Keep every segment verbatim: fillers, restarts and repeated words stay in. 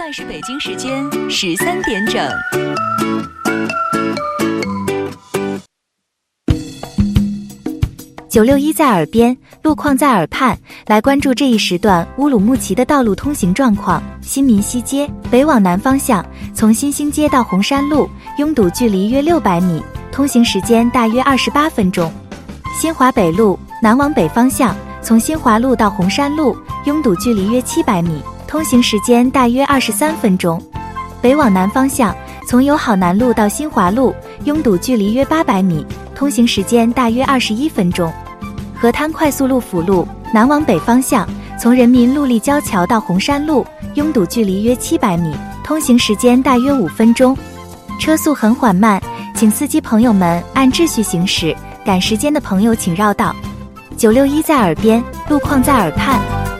在是北京时间十三点整。 九六一在耳边，路况在耳畔，来关注这一时段乌鲁木齐的道路通行状况。新民西街北往南方向，从新兴街到红山路，拥堵距离约六百米，通行时间大约二十八分钟。新华北路南往北方向，从新华路到红山路，拥堵距离约七百米，通行时间大约二十三分钟。北往南方向，从友好南路到新华路，拥堵距离约八百米，通行时间大约二十一分钟。河滩快速路辅路南往北方向，从人民路立交桥到红山路，拥堵距离约七百米，通行时间大约五分钟。车速很缓慢，请司机朋友们按秩序行驶，赶时间的朋友请绕道。九六一在耳边，路况在耳畔。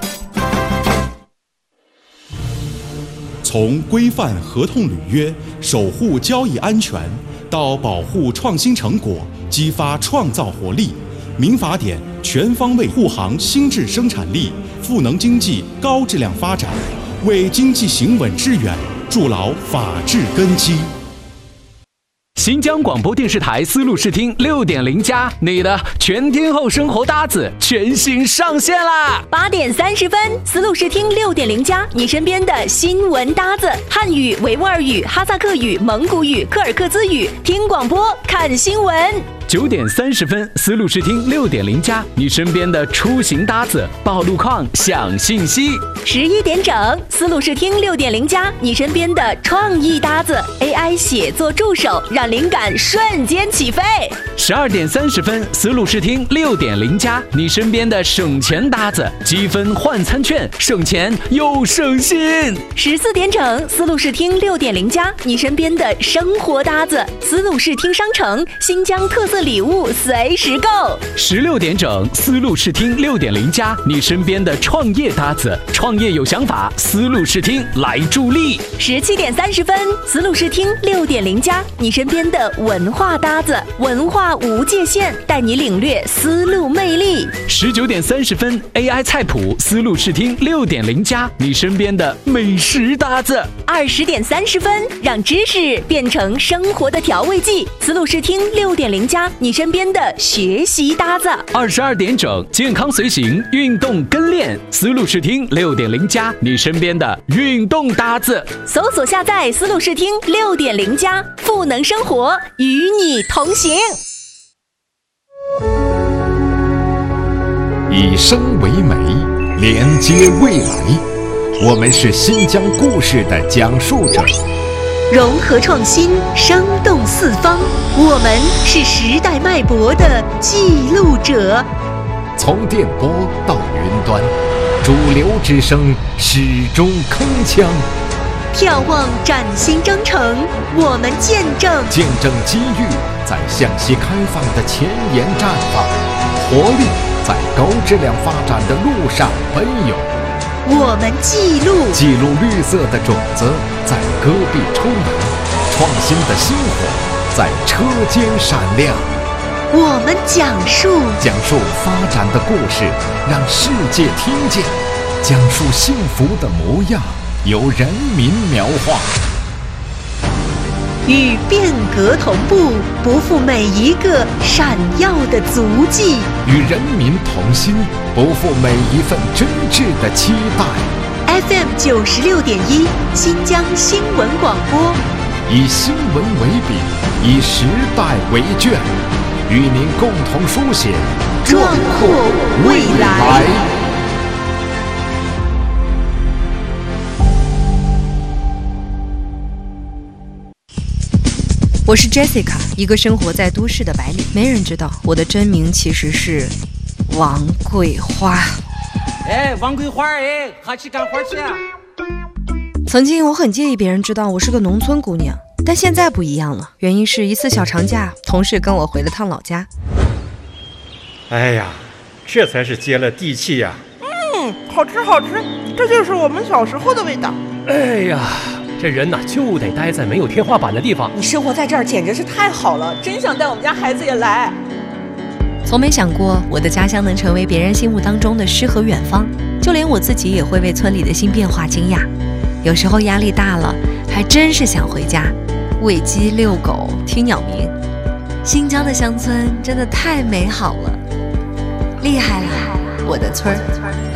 从规范合同履约、守护交易安全，到保护创新成果、激发创造活力，民法典全方位护航新质生产力，赋能经济高质量发展，为经济行稳致远筑牢法治根基。 新疆广播电视台丝路视听 六点零 加，你的全天候生活搭子全新上线啦！ 八点三十分，丝路视听 六点零 加，你身边的新闻搭子，汉语、维吾尔语、哈萨克语、蒙古语、柯尔克孜语，听广播看新闻。 九点三十分，丝路视听 六点零 加，你身边的出行搭子，报路况、享信息。 十一点整，丝路视听 六点零 加，你身边的创意搭子 ，A I 写作助手，让灵感瞬间起飞。 十二点三十分，丝路视听 六点零 加，你身边的省钱搭子，积分换餐券，省钱又省心。 十四点整，丝路视听 六点零 加，你身边的生活搭子，丝路视听商城，新疆特色礼物随时购。 十六点整，丝路视听 六点零 加，你身边的创业搭子，创业有想法，丝路视听来助力。 十七点三十分，丝路视听 六点零 加，你身边的文化搭子，文化无界限，带你领略丝路魅力。 十九点三十分 ，A I 菜谱，丝路视听 六点零 加，你身边的美食搭子。 二十点三十分，让知识变成生活的调味剂，丝路视听 六点零 加，你身边的学习搭子。 二十二点整，健康随行，运动跟练，丝路视听 六点零 加，你身边的运动搭子。 搜索下载丝路视听 六点零 加，赋能生活，与你同行。 以声为媒，连接未来。我们是新疆故事的讲述者， 融合创新，生动四方。我们是时代脉搏的记录者。 从电波到云端，主流之声始终铿锵。 眺望崭新征程，我们见证见证机遇在向西开放的前沿绽放，活力在高质量发展的路上奔涌。 我们记录记录绿色的种子在戈壁抽芽，创新的星火在车间闪亮。 我们讲述讲述发展的故事，让世界听见，讲述幸福的模样，由人民描画。 与变革同步，不负每一个闪耀的足迹； 与人民同心，不负每一份真挚的期待。 F M 九十六点一，新疆新闻广播， 以新闻为笔，以时代为卷，与您共同书写壮阔未来。 我是 Jessica， 一个生活在都市的白领。没人知道我的真名其实是王桂花。 哎，王桂花，哎，好去干活去啊！ 曾经我很介意别人知道我是个农村姑娘，但现在不一样了。原因是一次小长假，同事跟我回了趟老家。 哎呀，这才是接了地气呀！ 嗯，好吃好吃，这就是我们小时候的味道。 哎呀，这人呐就得待在没有天花板的地方。 你生活在这儿简直是太好了，真想带我们家孩子也来。 从没想过我的家乡能成为别人心目当中的诗和远方，就连我自己也会为村里的新变化惊讶。 有时候压力大了，还真是想回家，喂鸡、遛狗、听鸟鸣。新疆的乡村真的太美好了，厉害了，我的村儿！